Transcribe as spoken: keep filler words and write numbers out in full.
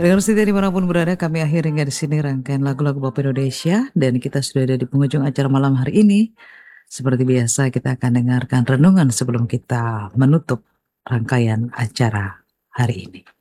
Pendengar setia dimanapun berada, kami akhiri hingga di sini rangkaian lagu-lagu Pop Indonesia dan kita sudah ada di penghujung acara malam hari ini. Seperti biasa kita akan dengarkan renungan sebelum kita menutup rangkaian acara hari ini.